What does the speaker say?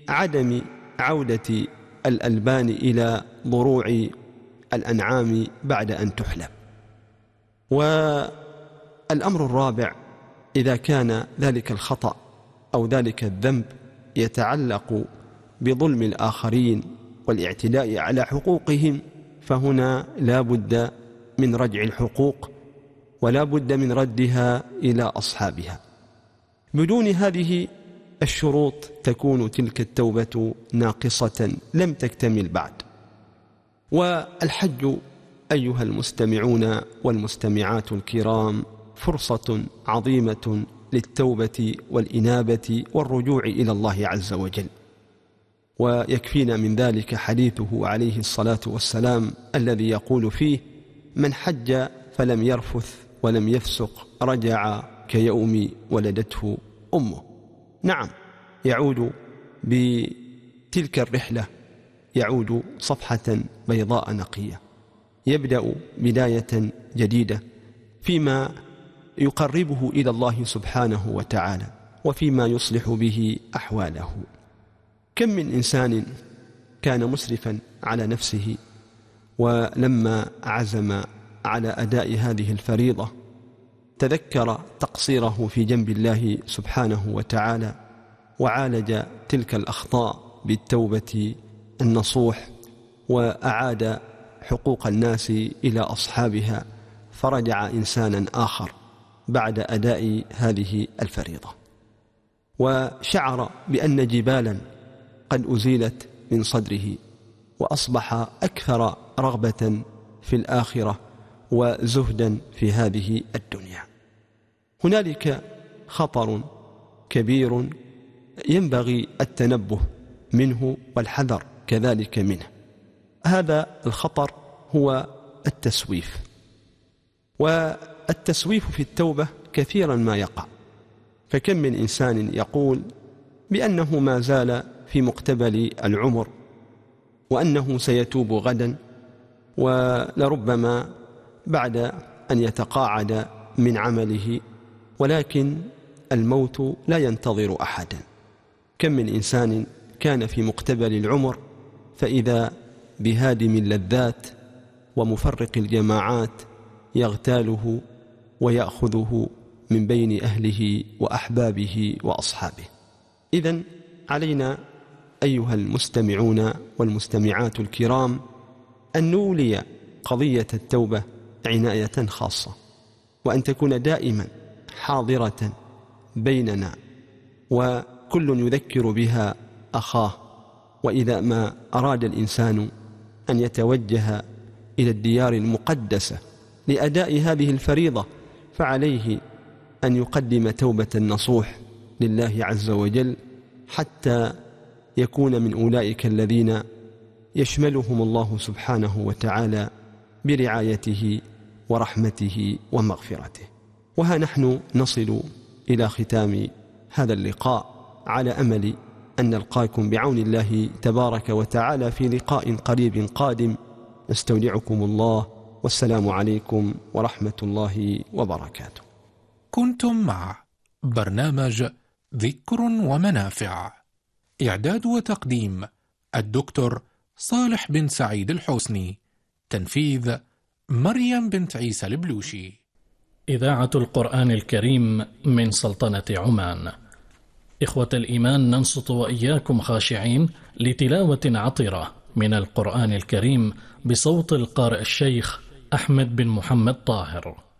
بعدم عودة الألبان إلى ضروع الأنعام بعد أن تحلب. والأمر الرابع: إذا كان ذلك الخطأ أو ذلك الذنب يتعلق بظلم الآخرين والاعتداء على حقوقهم، فهنا لا بد من رجع الحقوق ولا بد من ردها إلى أصحابها. بدون هذه الشروط تكون تلك التوبة ناقصة لم تكتمل بعد. والحج أيها المستمعون والمستمعات الكرام فرصة عظيمة للتوبة والإنابة والرجوع إلى الله عز وجل، ويكفينا من ذلك حديثه عليه الصلاة والسلام الذي يقول فيه: من حج فلم يرفث ولم يفسق رجع كيوم ولدته أمه. نعم، يعود بتلك الرحلة، يعود صفحة بيضاء نقية، يبدأ بداية جديدة فيما يقربه إلى الله سبحانه وتعالى وفيما يصلح به أحواله. كم من إنسان كان مسرفا على نفسه، ولما عزم على أداء هذه الفريضة تذكر تقصيره في جنب الله سبحانه وتعالى، وعالج تلك الأخطاء بالتوبة النصوح، وأعاد حقوق الناس إلى أصحابها، فرجع إنسانا آخر بعد أداء هذه الفريضة، وشعر بأن جبالا قد أزيلت من صدره، وأصبح أكثر رغبة في الآخرة وزهدا في هذه الدنيا. هنالك خطر كبير ينبغي التنبه منه والحذر كذلك منه. هذا الخطر هو التسويف. والتسويف في التوبة كثيرا ما يقع، فكم من إنسان يقول بأنه ما زال في مقتبل العمر، وأنه سيتوب غدا، ولربما بعد أن يتقاعد من عمله، ولكن الموت لا ينتظر أحدا. كم من إنسان كان في مقتبل العمر فإذا بهادم اللذات ومفرق الجماعات يغتاله ويأخذه من بين أهله وأحبابه وأصحابه. إذن علينا أيها المستمعون والمستمعات الكرام أن نولي قضية التوبة عناية خاصة، وأن تكون دائما حاضرة بيننا، وكل يذكر بها أخاه. وإذا ما أراد الإنسان أن يتوجه إلى الديار المقدسة لأداء هذه الفريضة، فعليه أن يقدم توبة النصوح لله عز وجل، حتى يكون من أولئك الذين يشملهم الله سبحانه وتعالى برعايته ورحمته ومغفرته. وها نحن نصل إلى ختام هذا اللقاء، على أمل أن نلقاكم بعون الله تبارك وتعالى في لقاء قريب قادم. نستودعكم الله، والسلام عليكم ورحمة الله وبركاته. كنتم مع برنامج ذكر ومنافع، إعداد وتقديم الدكتور صالح بن سعيد الحسني، تنفيذ مريم بنت عيسى البلوشي. إذاعة القرآن الكريم من سلطنة عمان. إخوة الإيمان، ننصت وإياكم خاشعين لتلاوة عطرة من القرآن الكريم بصوت القارئ الشيخ أحمد بن محمد طاهر.